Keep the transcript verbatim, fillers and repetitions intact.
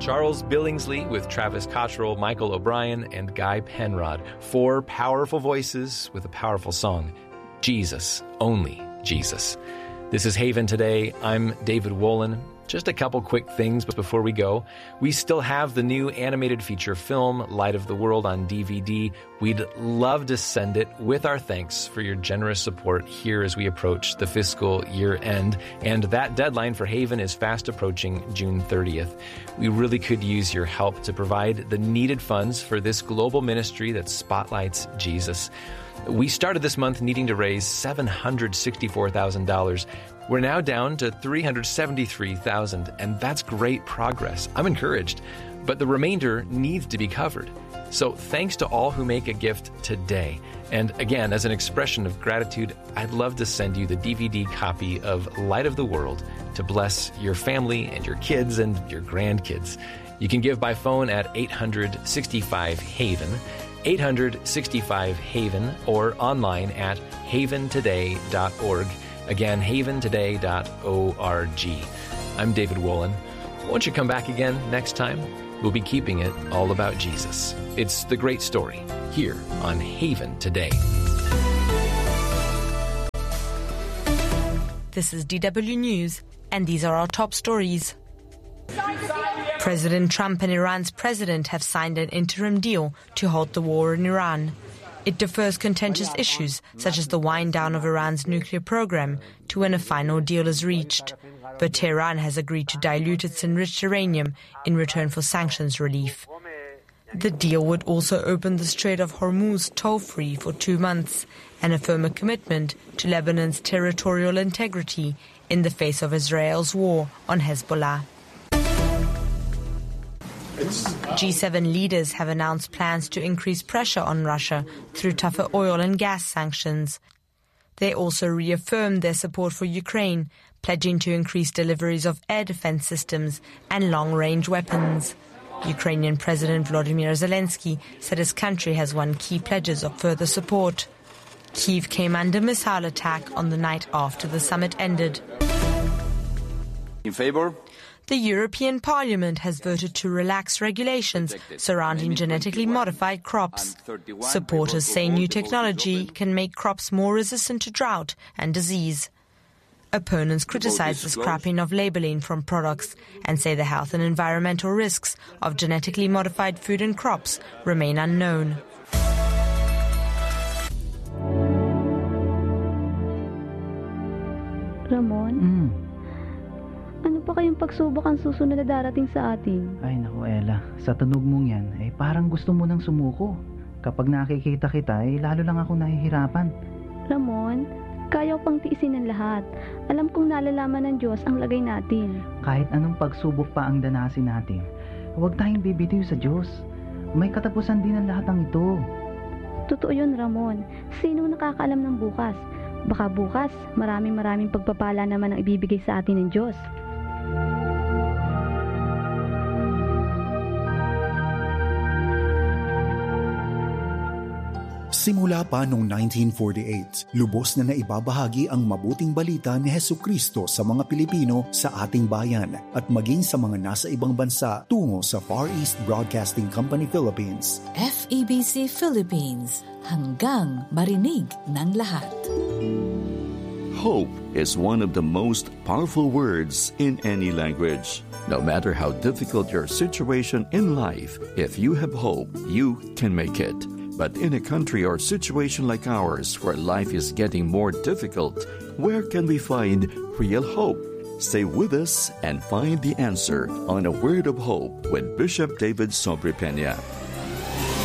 Charles Billingsley with Travis Cottrell, Michael O'Brien, and Guy Penrod. Four powerful voices with a powerful song. Jesus, only Jesus. This is Haven Today. I'm David Wolin. Just a couple quick things before we go. We still have the new animated feature film, Light of the World, on D V D. We'd love to send it with our thanks for your generous support here as we approach the fiscal year end. And that deadline for Haven is fast approaching June thirtieth. We really could use your help to provide the needed funds for this global ministry that spotlights Jesus. We started this month needing to raise seven hundred sixty-four thousand dollars. We're now down to three hundred seventy-three thousand dollars, and that's great progress. I'm encouraged, but the remainder needs to be covered. So thanks to all who make a gift today. And again, as an expression of gratitude, I'd love to send you the D V D copy of Light of the World to bless your family and your kids and your grandkids. You can give by phone at eight hundred sixty-five HAVEN, eight hundred sixty-five HAVEN, or online at haven today dot org. Again, haven today dot org. I'm David Wolin. Won't you come back again next time? We'll be keeping it all about Jesus. It's the great story here on Haven Today. This is D W News, and these are our top stories. President Trump and Iran's president have signed an interim deal to halt the war in Iran. It defers contentious issues, such as the wind-down of Iran's nuclear program, to when a final deal is reached. But Tehran has agreed to dilute its enriched uranium in return for sanctions relief. The deal would also open the Strait of Hormuz toll-free for two months and affirm a commitment to Lebanon's territorial integrity in the face of Israel's war on Hezbollah. G seven leaders have announced plans to increase pressure on Russia through tougher oil and gas sanctions. They also reaffirmed their support for Ukraine, pledging to increase deliveries of air defense systems and long-range weapons. Ukrainian President Volodymyr Zelensky said his country has won key pledges of further support. Kyiv came under missile attack on the night after the summit ended. In favor? The European Parliament has voted to relax regulations surrounding genetically modified crops. Supporters say new technology can make crops more resistant to drought and disease. Opponents criticize the scrapping of labeling from products and say the health and environmental risks of genetically modified food and crops remain unknown. Ramon? Mm. Ano pa kayong pagsubok ang susunod na darating sa atin? Ay naku Ella, sa tunog mong yan, eh parang gusto mo nang sumuko. Kapag nakikita kita, eh lalo lang ako nahihirapan. Ramon, kaya ko pang tiisin ang lahat. Alam kong nalalaman ng Diyos ang lagay natin. Kahit anong pagsubok pa ang danasin natin, huwag tayong bibitiw sa Diyos. May katapusan din ang lahat ng ito. Totoo yun, Ramon. Sino nakakaalam ng bukas? Baka bukas, maraming maraming pagpapala naman ang ibibigay sa atin ng Diyos. Simula pa noong nineteen forty-eight, lubos na naibabahagi ang mabuting balita ni Hesukristo sa mga Pilipino sa ating bayan at maging sa mga nasa ibang bansa tungo sa Far East Broadcasting Company Philippines. F E B C Philippines, hanggang marinig ng lahat. Hope is one of the most powerful words in any language. No matter how difficult your situation in life, if you have hope, you can make it. But in a country or situation like ours where life is getting more difficult, where can we find real hope? Stay with us and find the answer on A Word of Hope with Bishop David Sobripeña.